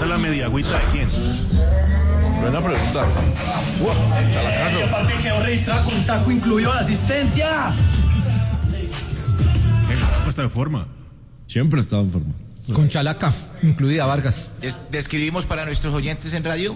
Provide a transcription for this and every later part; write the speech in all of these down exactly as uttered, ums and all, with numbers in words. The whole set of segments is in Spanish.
¿Esa es la media agüita de quién? Buena pregunta. Wow, eh, aparte que ahora registrado con taco incluido de asistencia. El está en forma. Siempre ha estado en forma. Con chalaca, incluida Vargas. Des- describimos para nuestros oyentes en radio.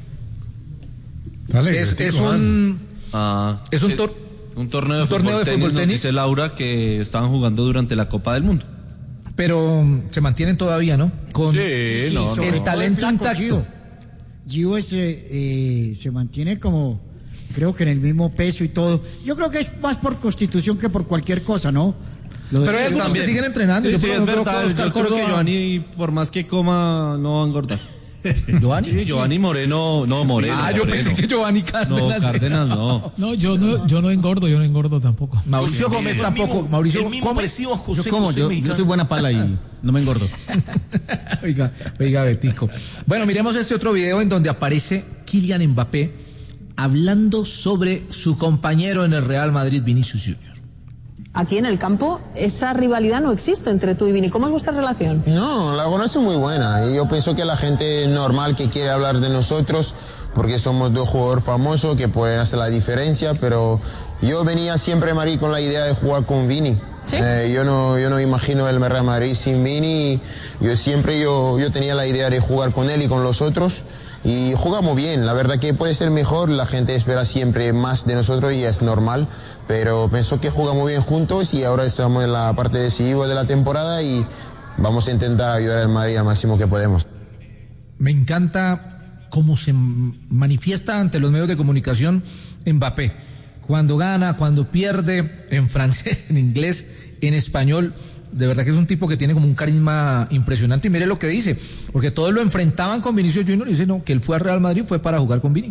Dale, es, es un Ah, es un, sí, tor un torneo de un fútbol, torneo de tenis, fútbol nos tenis. dice Laura que estaban jugando durante la Copa del Mundo. pero um, se mantienen todavía, ¿no? Con Sí, Sí, no, sobre el todo talento flaco intacto. Gio. Gio es, eh, eh, se mantiene como, creo que en el mismo peso y todo. Yo creo que es más por constitución que por cualquier cosa, ¿no? Lo de- Pero hay algunos que siguen entrenando. Sí, Yo sí, por es ejemplo, verdad. creo que Yo Oscar creo que Córdoba- Giovanni, por más que coma, no va a engordar. ¿Giovanni? Sí, Giovanni Moreno, no, Moreno. Ah, yo Moreno. pensé que Giovanni No, Cárdenas. Cárdenas no. No, yo no, yo no engordo, yo no engordo tampoco. Mauricio José Gómez José tampoco. mismo, Mauricio el mismo come. parecido a José Yo como, José yo, yo mexicano. soy buena pala y no me engordo. Oiga, oiga, Betico. Bueno, miremos este otro video en donde aparece Kylian Mbappé hablando sobre su compañero en el Real Madrid, Vinicius Junior Aquí en el campo, esa rivalidad no existe entre tú y Vini. ¿Cómo es vuestra relación? No, la conozco muy buena y yo pienso que la gente normal que quiere hablar de nosotros porque somos dos jugadores famosos que pueden hacer la diferencia, pero yo venía siempre a Madrid con la idea de jugar con Vini. ¿Sí? Eh, yo no yo no imagino el Real Madrid sin Vini. Yo siempre yo, yo tenía la idea de jugar con él y con los otros y jugamos bien. La verdad que puede ser mejor, la gente espera siempre más de nosotros y es normal. Pero pienso que jugamos bien juntos y ahora estamos en la parte decisiva de la temporada y vamos a intentar ayudar al Madrid al máximo que podemos. Me encanta cómo se manifiesta ante los medios de comunicación Mbappé. Cuando gana, cuando pierde, en francés, en inglés, en español. De verdad que es un tipo que tiene como un carisma impresionante. Y mire lo que dice, porque todos lo enfrentaban con Vinicius Junior y dice no, que él fue al Real Madrid fue para jugar con Vini.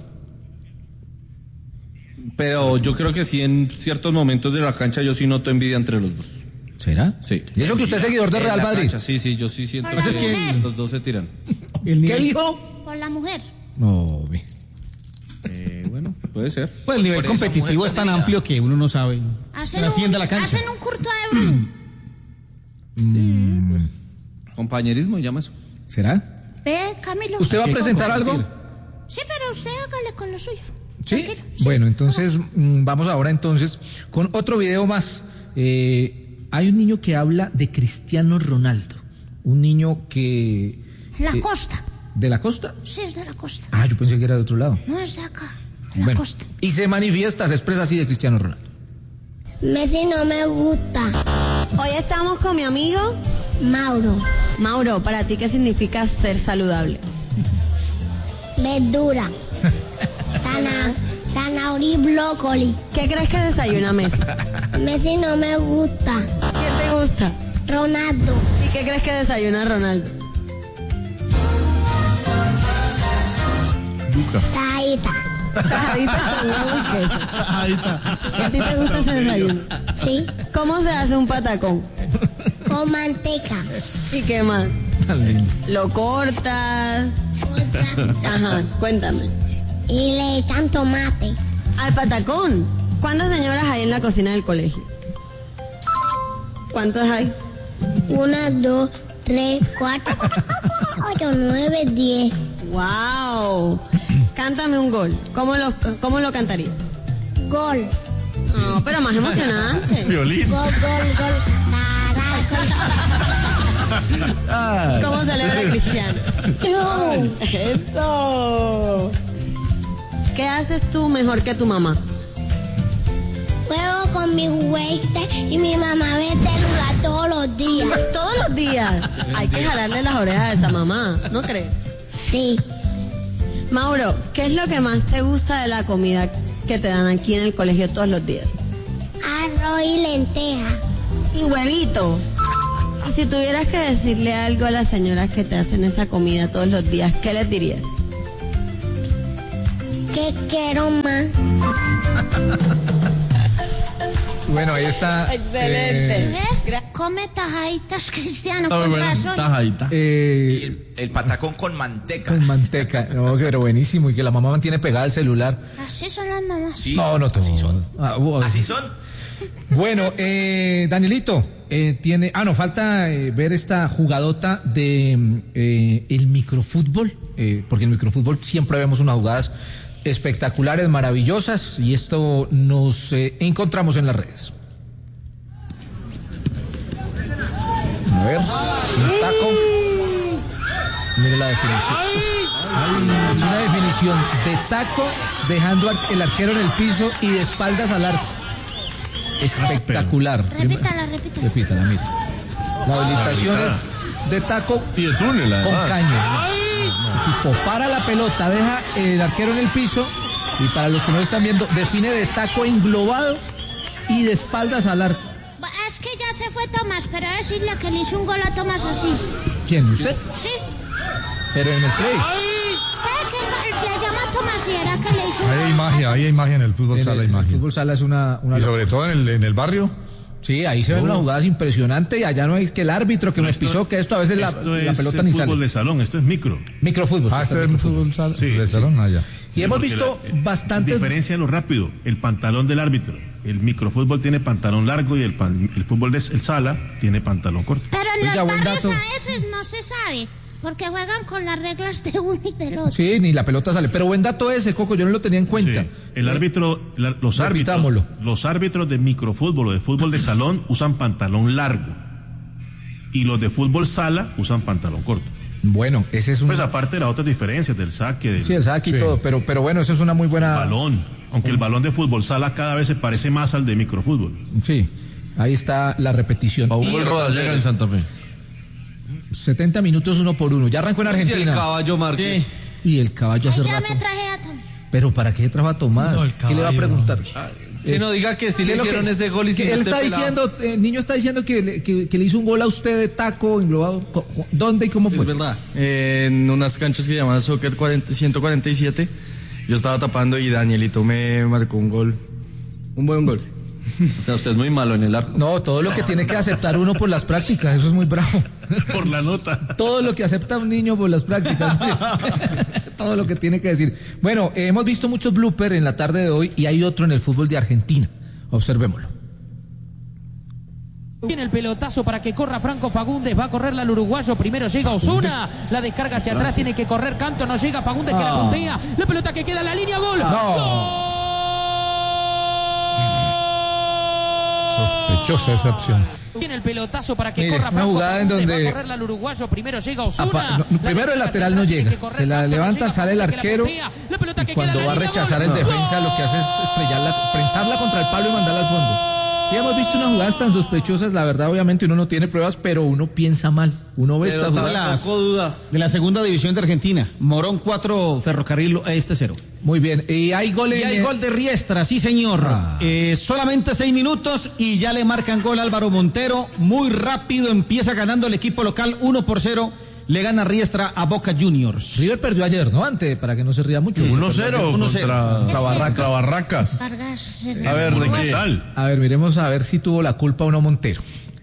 Pero yo creo que sí, en ciertos momentos de la cancha yo sí noto envidia entre los dos. ¿Será? Sí. ¿Y eso que usted es seguidor de En Real la Madrid? cancha, sí, sí, yo sí siento Por la que mujer. los dos se tiran. El ¿Qué nivel, dijo? Por la mujer. No, ve. Eh, bueno, puede ser. Pues el nivel Por esa competitivo mujer es tan dominada. amplio que uno no sabe. Hacen Trasciende un, la cancha. hacen un curto de Bruno. Sí, pues. Compañerismo, llama eso. ¿Será? Ve, Camilo. ¿Usted va a presentar algo? Sí, pero usted hágale con lo suyo. ¿Sí? Tranquilo, sí. Bueno, entonces mm, vamos ahora entonces con otro video más. Eh, hay un niño que habla de Cristiano Ronaldo. Un niño que... La eh, costa. ¿De la costa? Sí, es de la costa. Ah, yo pensé que era de otro lado. No es de acá. La Bueno, costa. y se manifiesta, se expresa así de Cristiano Ronaldo. Messi no me gusta. Hoy estamos con mi amigo Mauro. Mauro. ¿Para ti qué significa ser saludable? Verdura. Zana, zanahoria y brócoli. ¿Qué crees que desayuna Messi? Messi no me gusta. ¿Quién te gusta? Ronaldo. ¿Y qué crees que desayuna Ronaldo? Tajita. Tajadita con huevo y queso. ¿A ti te gusta ese desayuno? Sí. ¿Cómo se hace un patacón? Con manteca. ¿Y qué más? Tan lindo. ¿Lo cortas? Otra. Ajá, cuéntame. Y le echan tomate. Al patacón. ¿Cuántas señoras hay en la cocina del colegio? ¿Cuántas hay? Una, dos, tres, cuatro, ocho, nueve, diez. ¡Wow! Cántame un gol. ¿Cómo lo, cómo lo cantarías? Gol. No, pero más emocionante. Violín. Gol, gol, gol. Tará, gol. ¿Cómo celebra Cristiano? No. ¡Eso! ¿Qué haces tú mejor que tu mamá? Juego con mi juguete y mi mamá ve celular todos los días. Todos los días. Hay que jalarle las orejas a esa mamá, ¿no crees? Sí. Mauro, ¿qué es lo que más te gusta de la comida que te dan aquí en el colegio todos los días? Arroz y lenteja. Y huevito. Y si tuvieras que decirle algo a las señoras que te hacen esa comida todos los días, ¿qué les dirías? ¿Qué quiero más? Bueno, ahí está. Excelente. ¿Eh? Come tajaditas, Cristiano, Muy con buena, razón. tajadita. Eh, El, el patacón con manteca. con manteca. No, pero buenísimo. Y que la mamá mantiene pegada el celular. Así son las mamás. Sí, No, no así todos. son. Ah, uh, Así son. Bueno, eh, Danielito, eh, tiene... Ah, no, falta eh, ver esta jugadota de eh, el microfútbol, eh, porque en el microfútbol siempre vemos unas jugadas espectaculares, maravillosas, y esto nos eh, encontramos en las redes. A ver, un taco. Mire la definición. Es una definición de taco, dejando el arquero en el piso y de espaldas al arco. Espectacular. Repítala, repítala. Repítala, mire. La habilitación es de taco y de túnel, con caño. Tipo, para la pelota, deja el arquero en el piso, y para los que no lo están viendo, define de taco englobado y de espaldas al arco. Es que ya se fue Tomás, pero a decirle que le hizo un gol a Tomás así. ¿Quién? ¿Usted? Sí. Pero en el play. Que le llama Tomás y era que le hizo un Ahí hay gol. magia, ahí hay magia en el fútbol En sala, el, hay en el magia. fútbol sala es una... una Y sobre todo en el, en el barrio. Sí, ahí se ven unas jugadas impresionantes, y allá no es que el árbitro que me esto- pisó, que esto a veces la, Esto la es pelota el ni fútbol sale. de salón, esto es micro. Microfútbol. Ah, sí, este está es microfútbol. fútbol sala. Sí, de sí. salón allá. Y hemos porque visto la- eh, bastantes... Diferencia lo rápido, el pantalón del árbitro. El microfútbol tiene pantalón largo y el, pan- el fútbol de el sala tiene pantalón corto. Pero en Oiga, los buen barrios dato. a veces no se sabe, porque juegan con las reglas de uno y del otro. Sí, ni la pelota sale. Pero buen dato ese, Coco, yo no lo tenía en cuenta. Sí. El árbitro, la- los Repitámoslo. árbitros, los árbitros de microfútbol o de fútbol de salón usan pantalón largo y los de fútbol sala usan pantalón corto. Bueno, ese es un... Pues aparte de las otras diferencias del saque, del Sí, el saque y Sí. todo, pero, pero bueno, eso es una muy buena... balón, aunque el balón de fútbol sala cada vez se parece más al de microfútbol. Sí, ahí está la repetición. Hugo el Rodallega en Santa Fe. setenta minutos uno por uno. Ya arrancó en Y el Argentina. caballo Márquez. Y el caballo hace Ay, ya rato. me traje a Tom. Pero ¿para qué trajo a Tomás? No, el ¿Qué le va a caballo, preguntar? Que no diga que sí ¿Qué le es lo hicieron que- ese gol y que si no él esté está pelado. diciendo, el niño está diciendo que le, que, que le hizo un gol a usted de taco englobado. Co- ¿Dónde y cómo fue? Es verdad. En unas canchas que se llaman Soccer cuarenta, ciento cuarenta y siete, yo estaba tapando y Danielito me marcó un gol. Un buen gol. O sea, usted es muy malo en el arco. No, todo lo que tiene que aceptar uno por las prácticas, eso es muy bravo. Por la nota. Todo lo que acepta un niño por las prácticas. Todo lo que tiene que decir. Bueno, eh, hemos visto muchos bloopers en la tarde de hoy, y hay otro en el fútbol de Argentina. Observémoslo. Viene el pelotazo para que corra Franco Fagundes, va a correrla al uruguayo, primero llega Osuna, la descarga hacia atrás, tiene que correr Canto, no llega Fagundes, que la Ah. puntea, la pelota que queda en la línea, gol. No. Sospechosa esa opción. Viene el pelotazo para que Mire, corra una Franco jugada en Fagundes, donde- va a correrla al uruguayo, primero llega Osuna. Apa- no, primero el lateral no llega, se la levanta, sale el arquero, y cuando va a rechazar el defensa lo que hace es estrellarla, prensarla contra el palo y mandarla al fondo. Y hemos visto unas jugadas tan sospechosas, la verdad obviamente uno no tiene pruebas, pero uno piensa mal, uno ve Pero estas jugadas. tampoco dudas. De la segunda división de Argentina. Morón cuatro, Ferrocarril este cero. Muy bien, y hay gol Y en... hay gol de Riestra, sí señor. Ah. Eh, solamente seis minutos y ya le marcan gol a Álvaro Montero. Muy rápido empieza ganando el equipo local uno por cero. Le gana Riestra a Boca Juniors. River perdió ayer, ¿no? Antes, para que no se ría mucho. uno cero uno contra, cero. contra Barracas. Contra Barracas. Vargas. A ver, ¿de qué? A ver, miremos a ver si tuvo la culpa o no Montero.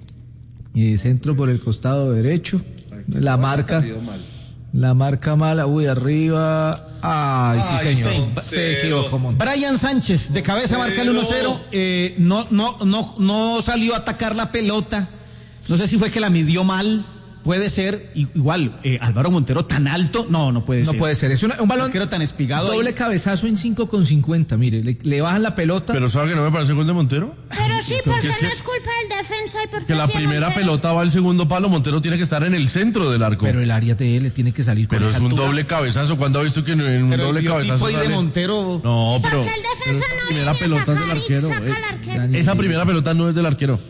Y centro por el costado derecho. La marca. La marca mala. Uy, arriba. Ay, sí, Ay, señor. sí. Se equivocó Montero. Brian Sánchez de cabeza marca el uno cero. Eh, no, no, no, no salió a atacar la pelota. No sé si fue que la midió mal. Puede ser, i- igual, eh, Álvaro Montero tan alto, no, no puede No ser. puede ser. Es una- un balón Arquero tan espigado. doble ahí. cabezazo en cinco con cincuenta. Mire, le, le bajan la pelota. Pero ¿sabe que no me parece gol de Montero? Pero sí, Porque porque es que- no es culpa del defensa y porque Que la sí, primera Montero. pelota va al segundo palo, Montero tiene que estar en el centro del arco. Pero el área de él le tiene que salir con Pero es esa un altura. doble cabezazo. ¿Cuándo ha visto que en un Pero doble el cabezazo biotipo ahí de sale? Montero. No, pero, Porque el defensa pero esa no primera viene a pelota es del atacar y arquero. saca eh. al arquero. Dani- Esa primera pelota no es del arquero.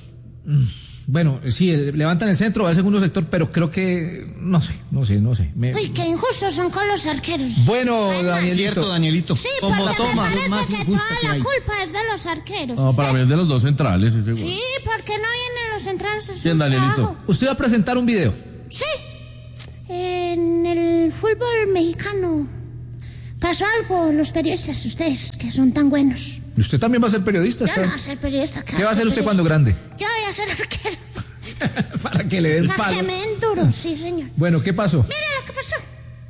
Bueno, sí, el- levantan el centro, va al segundo sector, pero creo que... No sé, no sé, no sé. Me- Uy, qué injustos son con los arqueros. Bueno, Además, Danielito. Cierto, Danielito. Sí, Como porque Thomas, me es más parece que injusta toda que la hay. culpa es de los arqueros. No, para mí es de los dos centrales ese gol. Sí, porque no vienen los centrales a hacer ¿Quién, su Danielito? trabajo. Usted va a presentar un video. Sí. En el fútbol mexicano pasó algo, los periodistas, ustedes, que son tan buenos. ¿Y usted también va a ser periodista? Yo está? no voy a ser periodista. ¿Qué va a hacer usted cuando grande? grande? Yo voy a ser arquero. Para que le den Para palo. que me den duro, sí, señor. Bueno, ¿qué pasó? Mira lo que pasó.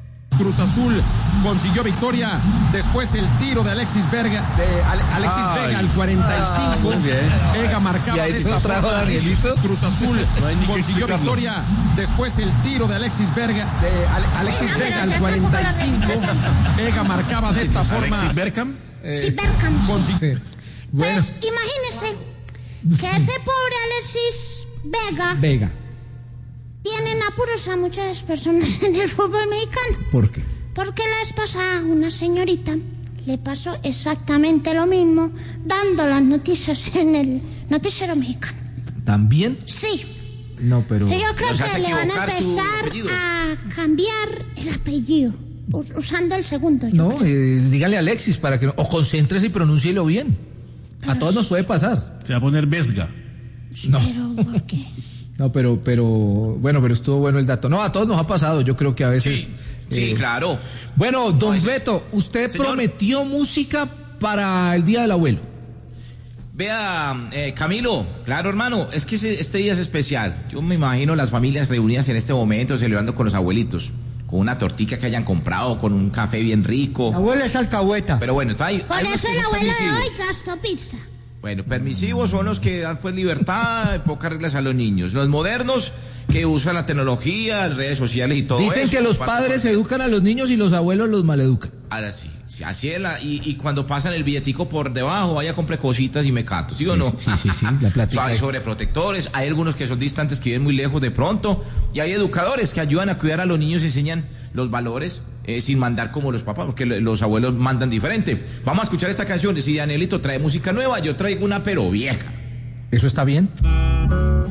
Cruz Azul consiguió victoria. Después el tiro de Alexis Vega, de Ale- Alexis Ay. Vega al cuarenta y cinco. Ah, muy bien. Vega marcaba ¿Y ahí de se esta lo trajo forma. Danielito? Cruz Azul No hay ni que consiguió explicarlo. victoria. Después el tiro de Alexis Vega, de Ale- Alexis Vega al cuarenta y cinco. Vega marcaba de esta forma. Alexis Berkham. Sí, Berkham. Consi- Bueno, Pues imagínese que ese pobre Alexis Vega Vega, tiene en apuros a muchas personas en el fútbol mexicano. ¿por qué? Porque la vez pasada una señorita le pasó exactamente lo mismo dando las noticias en el noticiero mexicano. ¿También? Sí, No, pero... sí, yo creo Nos hace que le van a equivocar su empezar apellido. a cambiar el apellido, us- usando el segundo. yo No, eh, dígale a Alexis para que... O concéntrese y pronúncielo bien. A todos nos puede pasar. Se va a poner Vesga. No. Pero, ¿por qué? No, pero, pero, bueno, pero estuvo bueno el dato. No, a todos nos ha pasado, yo creo que a veces... Sí, sí, eh, claro. Bueno, don ese- Beto, usted Señor. prometió música para el Día del Abuelo. Vea, eh, Camilo, claro, hermano, es que ese- este día es especial. Yo me imagino las familias reunidas en este momento celebrando con los abuelitos, con una tortica que hayan comprado, con un café bien rico. La abuela es alcahueta. Pero bueno, está ahí. Por hay unos eso que el son abuelo de permisivos. hoy gastó pizza. Bueno, permisivos son los que dan pues libertad, pocas reglas a los niños. Los modernos que usan la tecnología, las redes sociales y todo eso. Dicen que los Parte- padres educan a los niños y los abuelos los maleducan. Ahora sí, sí, así es la, y, y cuando pasan el billetico por debajo, vaya compre cositas y me cato, ¿sí o no? Sí, sí, sí, la plática. Hay sobreprotectores, hay algunos que son distantes, que viven muy lejos de pronto, y hay educadores que ayudan a cuidar a los niños y enseñan los valores eh, sin mandar como los papás, porque lo- los abuelos mandan diferente. Vamos a escuchar esta canción, si Danielito trae música nueva, yo traigo una pero vieja. ¿Eso está bien?